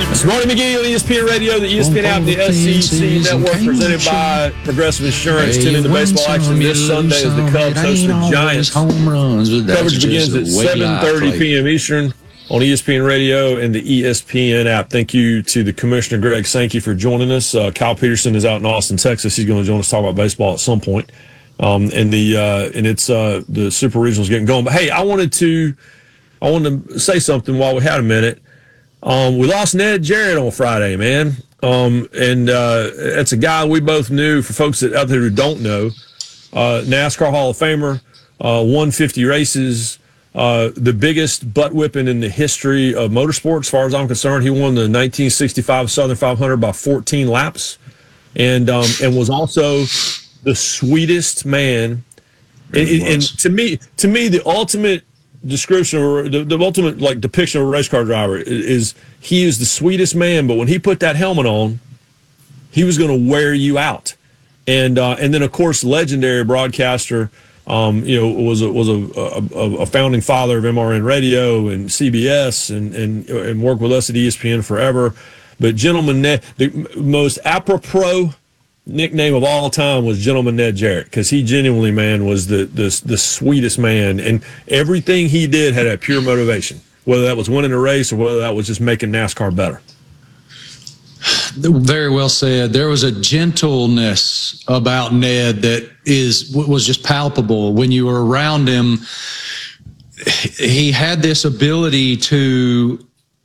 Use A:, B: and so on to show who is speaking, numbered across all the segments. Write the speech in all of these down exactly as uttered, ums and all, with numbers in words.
A: It's Marty McGee on E S P N Radio, the E S P N app, the S E C Network, presented by Progressive Insurance. Tune into baseball action this Sunday as the Cubs host the Giants. Coverage begins at seven thirty p.m. Eastern on E S P N Radio and the E S P N app. Thank you to the Commissioner, Greg Sankey, for joining us. Uh, Kyle Peterson is out in Austin, Texas. He's going to join us to talk about baseball at some point. Um, and the uh, and it's uh, the Super Regionals getting going. But hey, I wanted to I wanted to say something while we had a minute. Um, we lost Ned Jarrett on Friday, man. Um, and uh, that's a guy we both knew. For folks that out there who don't know, uh, NASCAR Hall of Famer, uh, won fifty races, uh, the biggest butt whipping in the history of motorsport, as far as I'm concerned. He won the nineteen sixty-five Southern five hundred by fourteen laps, and um, and was also the sweetest man. And, and to me, to me, the ultimate description or the, the ultimate like depiction of a race car driver is, is he is the sweetest man, but when he put that helmet on, he was going to wear you out. And uh, and then of course, legendary broadcaster, um, you know, was a, was a, a, a founding father of M R N Radio and C B S, and and and worked with us at E S P N forever. But Gentleman Ned, the most apropos nickname of all time was Gentleman Ned Jarrett, because he genuinely, man, was the, the the sweetest man, and everything he did had a pure motivation, whether that was winning a race or whether that was just making NASCAR better.
B: Very well said. There was a gentleness about Ned that is was just palpable when you were around him. He had this ability to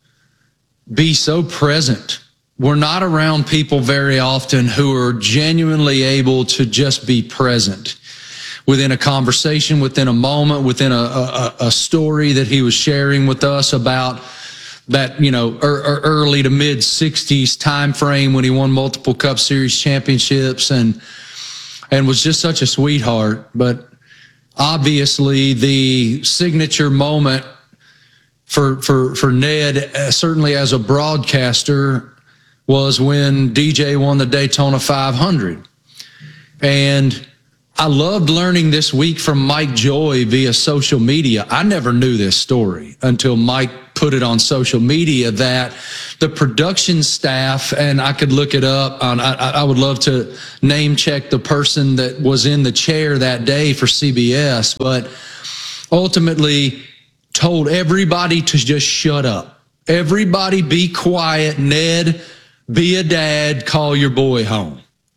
B: be so present. We're not around people very often who are genuinely able to just be present within a conversation, within a moment, within a, a, a story that he was sharing with us about that, you know, er, early to mid sixties time frame when he won multiple Cup Series championships and and was just such a sweetheart. But obviously the signature moment for for for Ned, uh, certainly as a broadcaster, was when D J won the Daytona five hundred. And I loved learning this week from Mike Joy via social media. I never knew this story until Mike put it on social media, that the production staff, and I could look it up, on, I, I would love to name check the person that was in the chair that day for C B S, but ultimately told everybody to just shut up. Everybody be quiet. Ned, be a dad, call your boy home.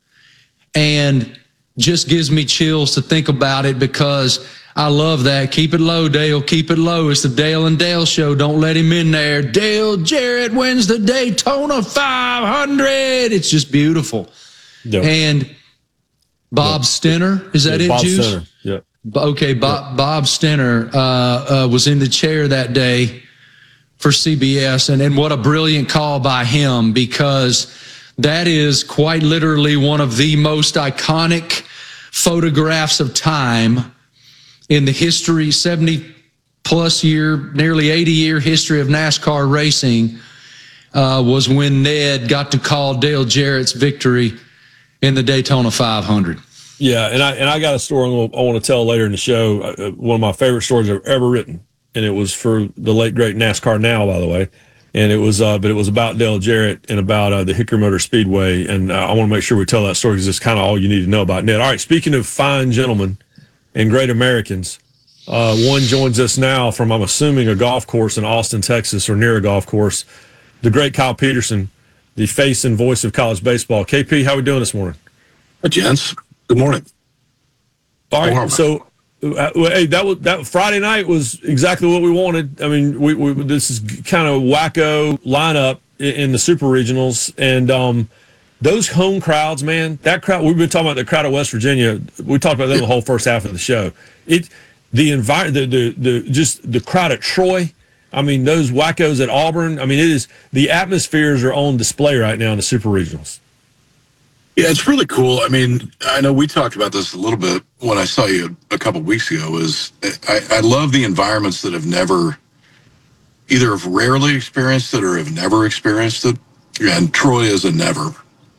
B: And just gives me chills to think about it, because I love that. Keep it low, Dale. Keep it low. It's the Dale and Dale show. Don't let him in there. Dale Jarrett wins the Daytona five hundred. It's just beautiful.
A: Yep.
B: And Bob yep. Stenner, is that
A: yeah,
B: it,
A: Bob
B: Juice?
A: Stenner. Yep.
B: Okay, Bob,
A: yep.
B: Bob Stenner uh, uh, was in the chair that day for C B S, and, and what a brilliant call by him, because that is quite literally one of the most iconic photographs of time in the history, seventy plus year, nearly eighty year history of NASCAR racing, uh, was when Ned got to call Dale Jarrett's victory in the Daytona five hundred.
A: Yeah, and I and I got a story I want to tell later in the show, uh, one of my favorite stories I've ever written. And it was for the late great NASCAR Now, by the way. And it was, uh, but it was about Dale Jarrett and about uh, the Hickory Motor Speedway. And uh, I want to make sure we tell that story, because it's kind of all you need to know about Ned. All right, speaking of fine gentlemen and great Americans, uh, one joins us now from, I'm assuming, a golf course in Austin, Texas, or near a golf course. The great Kyle Peterson, the face and voice of college baseball. K P, how we doing this morning?
C: Hey, gents. Good morning.
A: All right, so. Uh, hey, that was that Friday night was exactly what we wanted. I mean, we, we this is kind of wacko lineup in, in the Super Regionals, and um, those home crowds, man. That crowd, we've been talking about the crowd of West Virginia. We talked about them the whole first half of the show. It, the environment, the, the the just the crowd at Troy. I mean, those wackos at Auburn. I mean, it is the atmospheres are on display right now in the Super Regionals.
C: Yeah, it's really cool. I mean, I know we talked about this a little bit when I saw you a couple of weeks ago. Is I, I love the environments that have never, either have rarely experienced it or have never experienced it. And Troy is a never.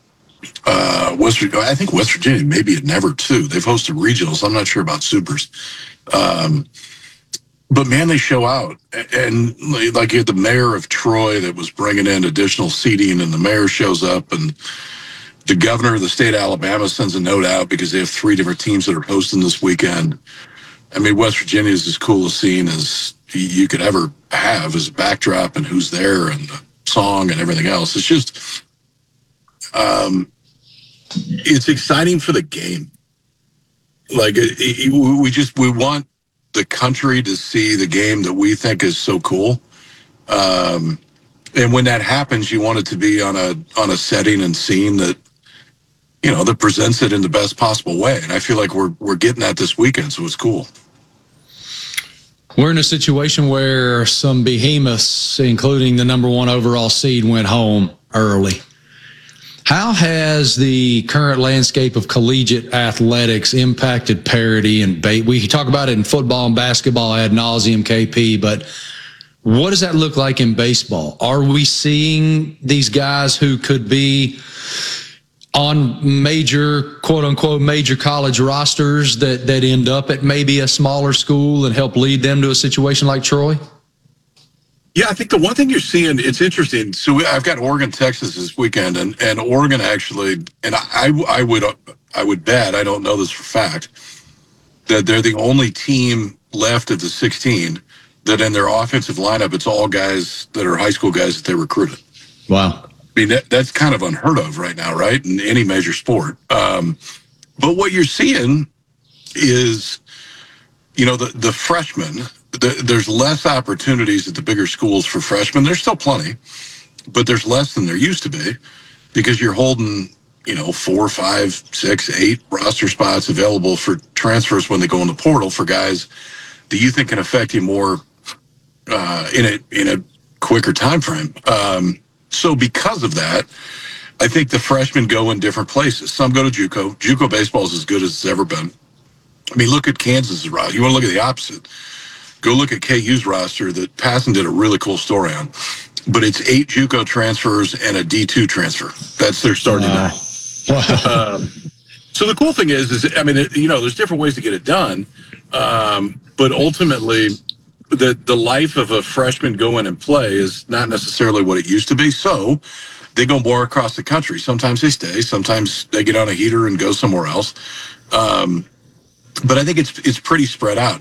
C: Uh, West, I think West Virginia maybe a never too. They've hosted regionals. I'm not sure about supers. Um, but man, they show out. And like you had the mayor of Troy that was bringing in additional seating, and the mayor shows up, and the governor of the state of Alabama sends a note out because they have three different teams that are hosting this weekend. I mean, West Virginia is as cool a scene as you could ever have as a backdrop, and who's there and the song and everything else. It's just, um, it's exciting for the game. Like it, it, we just, we want the country to see the game that we think is so cool. Um, and when that happens, you want it to be on a, on a setting and scene that, you know, that presents it in the best possible way. And I feel like we're, we're getting that this weekend. So it's cool.
B: We're in a situation where some behemoths, including the number one overall seed, went home early. How has the current landscape of collegiate athletics impacted parity and bait? We talk about it in football and basketball ad nauseum, K P, but what does that look like in baseball? Are we seeing these guys who could be on major, quote unquote, major college rosters that, that end up at maybe a smaller school and help lead them to a situation like Troy?
C: Yeah, I think the one thing you're seeing, it's interesting. So I've got Oregon, Texas this weekend, and, and Oregon actually, and I, I would I would bet, I don't know this for fact, that they're the only team left of the sixteen that in their offensive lineup, it's all guys that are high school guys that they recruited.
B: Wow.
C: I mean, that, that's kind of unheard of right now, right? In any major sport. Um, but what you're seeing is, you know, the, the freshmen, the, there's less opportunities at the bigger schools for freshmen. There's still plenty, but there's less than there used to be because you're holding, you know, four, five, six, eight roster spots available for transfers when they go in the portal for guys that you think can affect you more uh, in a in a quicker time frame. Um, So because of that, I think the freshmen go in different places. Some go to JUCO. JUCO baseball is as good as it's ever been. I mean, look at Kansas' roster. You want to look at the opposite. Go look at K U's roster that Passon did a really cool story on. But it's eight JUCO transfers and a D two transfer. That's their starting
B: Wow.
C: now. um, so the cool thing is, is I mean, it, you know, there's different ways to get it done. Um, but ultimately, the the life of a freshman go in and play is not necessarily what it used to be. So they go more across the country. Sometimes they stay. Sometimes they get on a heater and go somewhere else. Um, but I think it's it's pretty spread out.